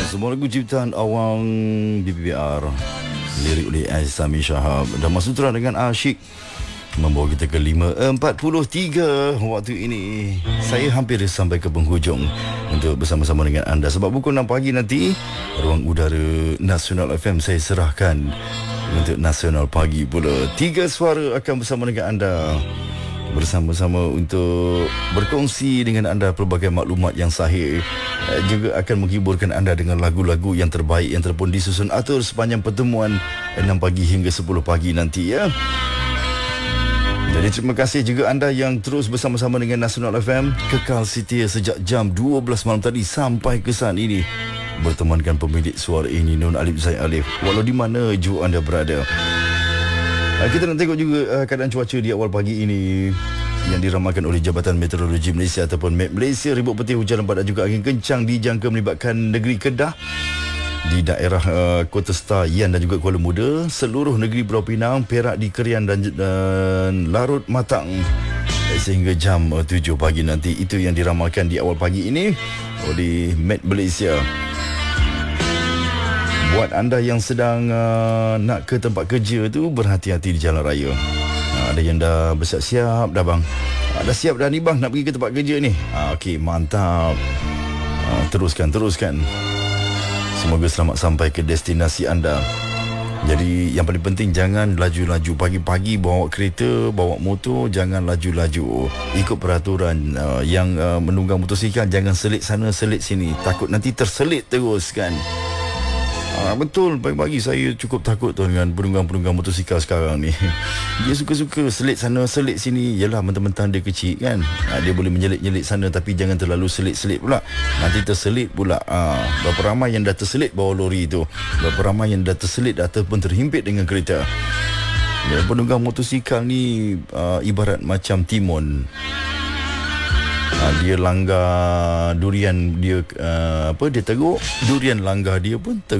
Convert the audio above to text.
Semua lagu ciptaan Awang BPBR, lirik oleh Aizami Shahab dan Masutra dengan Asyik, membawa kita ke 5.43 waktu ini. Saya hampir sampai ke penghujung untuk bersama-sama dengan anda. Sebab pukul 6 pagi nanti, ruang udara Nasional FM saya serahkan untuk Nasional Pagi pula. 3 suara akan bersama dengan anda, bersama-sama untuk berkongsi dengan anda pelbagai maklumat yang sahih. Juga akan menghiburkan anda dengan lagu-lagu yang terbaik yang terpun disusun atur sepanjang pertemuan 6 pagi hingga 10 pagi nanti, ya. Jadi terima kasih juga anda yang terus bersama-sama dengan Nasional FM, kekal setia sejak jam 12 malam tadi sampai ke saat ini, bertemankan pemilik suara ini, Nun Alif Zaid Alif, walau di mana jua anda berada. Kita nak tengok juga keadaan cuaca di awal pagi ini yang diramalkan oleh Jabatan Meteorologi Malaysia ataupun MET Malaysia. Ribut peti, hujan lebat dan juga angin kencang dijangka melibatkan negeri Kedah, di daerah Kota Star, Yan dan juga Kuala Muda, seluruh negeri Pulau Pinang, Perak, di Kerian dan Larut Matang sehingga jam 7 pagi nanti. Itu yang diramalkan di awal pagi ini oleh MET Malaysia. Buat anda yang sedang nak ke tempat kerja tu, berhati-hati di jalan raya. Ada yang dah bersiap-siap dah bang. Dah siap dah ni bang nak pergi ke tempat kerja ni. Okey, mantap. Teruskan. Semoga selamat sampai ke destinasi anda. Jadi yang paling penting, jangan laju-laju. Pagi-pagi bawa kereta, bawa motor, jangan laju-laju. Ikut peraturan. Yang menunggang motosikal jangan selit sana selit sini, takut nanti terselit terus kan. Betul, pagi-pagi saya cukup takut tu dengan penunggang-penunggang motosikal sekarang ni. Dia suka-suka selit sana selit sini. Yelah, mentang-mentang dia kecil kan, dia boleh menyelit-nyelit sana, tapi jangan terlalu selit-selit pula, nanti terselit pula. Berapa ramai yang dah terselit bawah lori tu, berapa ramai yang dah terselit ataupun terhimpit dengan kereta. Ya, penunggang motosikal ni ibarat macam timun. Dia langgar durian, dia dia teruk, durian langgar dia pun teruk.